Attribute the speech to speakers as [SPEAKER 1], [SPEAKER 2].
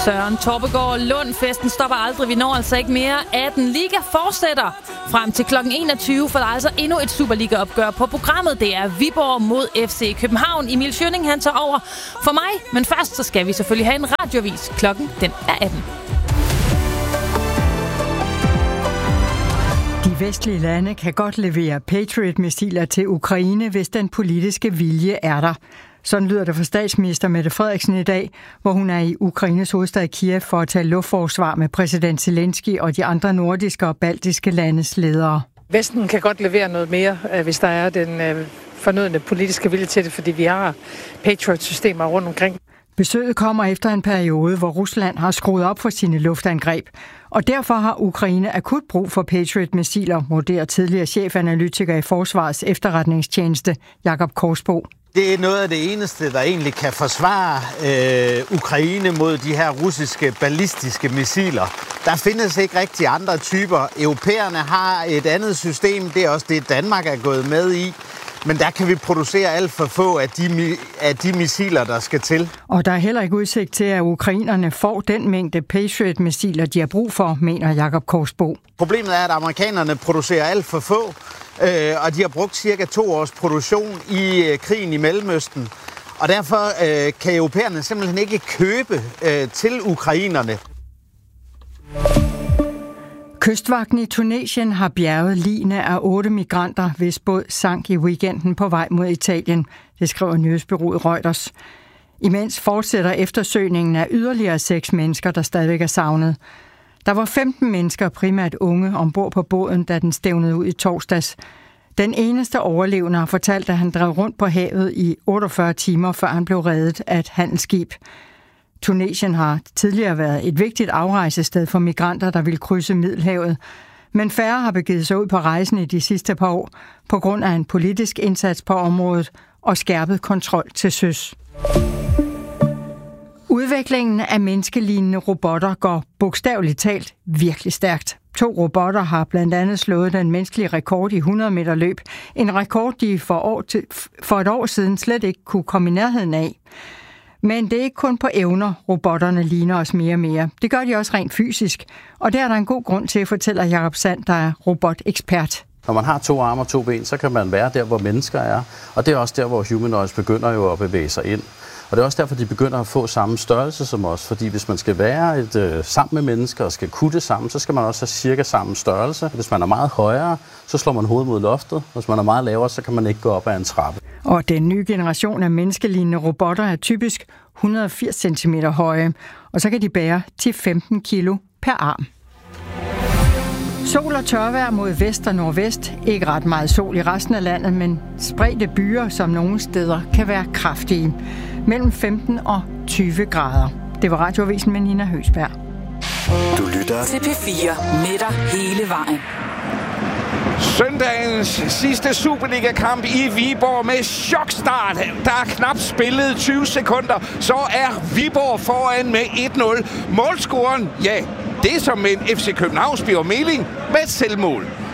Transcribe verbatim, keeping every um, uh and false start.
[SPEAKER 1] Søren Torpegaard Lund. Festen stopper aldrig. Vi når altså ikke mere. atten Liga fortsætter frem til klokken enogtyve, for der er altså endnu et Superliga-opgør på programmet. Det er Viborg mod F C København. Emil Schønning, han tager over for mig. Men først så skal vi selvfølgelig have en radiovis. Klokken den er atten.
[SPEAKER 2] De vestlige lande kan godt levere Patriot-missiler til Ukraine, hvis den politiske vilje er der. Sådan lyder det fra statsminister Mette Frederiksen i dag, hvor hun er i Ukraines hovedstad Kiev for at tage luftforsvar med præsident Zelensky og de andre nordiske og baltiske landes ledere.
[SPEAKER 3] Vesten kan godt levere noget mere, hvis der er den fornødne politiske vilje til det, fordi vi har Patriot-systemer rundt omkring.
[SPEAKER 2] Besøget kommer efter en periode, hvor Rusland har skruet op for sine luftangreb, og derfor har Ukraine akut brug for Patriot-missiler, vurderer tidligere chefanalytiker i Forsvarets efterretningstjeneste Jakob Korsbo.
[SPEAKER 4] Det er noget af det eneste, der egentlig kan forsvare øh, Ukraine mod de her russiske ballistiske missiler. Der findes ikke rigtig andre typer. Europæerne har et andet system, det er også det, Danmark er gået med i. Men der kan vi producere alt for få af de, af de missiler, der skal til.
[SPEAKER 2] Og der er heller ikke udsigt til, at ukrainerne får den mængde Patriot-missiler, de har brug for, mener Jakob Korsbo.
[SPEAKER 4] Problemet er, at amerikanerne producerer alt for få, øh, og de har brugt cirka to års produktion i øh, krigen i Mellemøsten. Og derfor øh, kan europæerne simpelthen ikke købe øh, til ukrainerne.
[SPEAKER 2] Kystvagten i Tunesien har bjerget ligene af otte migranter, hvis båd sank i weekenden på vej mod Italien. Det skriver nyhedsbureauet Reuters. Imens fortsætter eftersøgningen af yderligere seks mennesker, der stadigvæk er savnet. Der var femten mennesker, primært unge, ombord på båden, da den stævnede ud i torsdags. Den eneste overlevende har fortalt, at han drev rundt på havet i otteogfyrre timer, før han blev reddet af et handelsskib. Tunesien har tidligere været et vigtigt afrejsested for migranter, der vil krydse Middelhavet. Men færre har begivet sig ud på rejsen i de sidste par år, på grund af en politisk indsats på området og skærpet kontrol til søs. Udviklingen af menneskelignende robotter går bogstaveligt talt virkelig stærkt. To robotter har blandt andet slået den menneskelige rekord i hundrede meter løb. En rekord, de for, år til, for et år siden slet ikke kunne komme i nærheden af. Men det er ikke kun på evner, robotterne ligner os mere og mere. Det gør de også rent fysisk. Og der er der en god grund til, fortæller Jakob Sand, der er robotekspert.
[SPEAKER 5] Når man har to arme og to ben, så kan man være der, hvor mennesker er. Og det er også der, hvor humanoids begynder jo at bevæge sig ind. Og det er også derfor, de begynder at få samme størrelse som os. Fordi hvis man skal være et, øh, sammen med mennesker og skal kunne det sammen, så skal man også have cirka samme størrelse. Hvis man er meget højere, så slår man hovedet mod loftet. Hvis man er meget lavere, så kan man ikke gå op ad en trappe.
[SPEAKER 2] Og den nye generation af menneskelignende robotter er typisk et hundrede og firs centimeter høje. Og så kan de bære til femten kilo per arm. Sol og tørvejr mod vest og nordvest. Ikke ret meget sol i resten af landet, men spredte byer, som nogle steder kan være kraftige. Mellem femten og tyve grader. Det var Radioavisen med Nina Høsberg.
[SPEAKER 6] Du lytter til P fire med dig hele vejen.
[SPEAKER 7] Søndagens sidste Superliga-kamp i Viborg med chokstart. Der er knap spillet tyve sekunder, så er Viborg foran med et nul. Målscoren, ja, det er som en F C Københavns Bjørn Meling med et selvmål.